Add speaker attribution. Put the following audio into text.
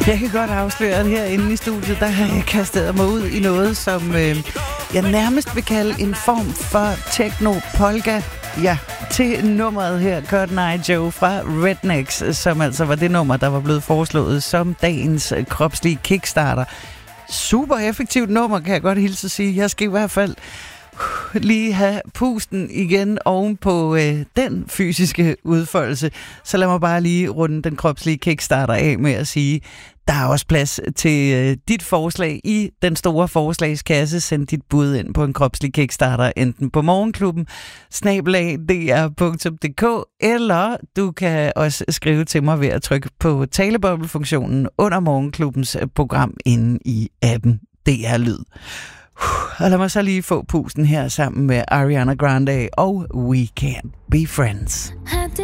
Speaker 1: Jeg kan godt afsløre, at herinde i studiet, der har jeg kastet mig ud i noget, som jeg nærmest vil kalde en form for techno-polka. Ja, til nummeret her, Cotton Eye Joe fra Rednex, som altså var det nummer, der var blevet foreslået som dagens kropslige kickstarter. Super effektivt nummer, kan jeg godt hilse at sige. Jeg skal i hvert fald lige have pusten igen oven på den fysiske udfoldelse. Så lad mig bare lige runde den kropslige kickstarter af med at sige, der er også plads til dit forslag i den store forslagskasse. Send dit bud ind på en kropslig kickstarter, enten på morgenklubben @dr.dk, eller du kan også skrive til mig ved at trykke på taleboble-funktionen under morgenklubbens program inde i appen DR Lyd. Og lad mig så lige få pusten her sammen med Ariana Grande og We Can't Be Friends.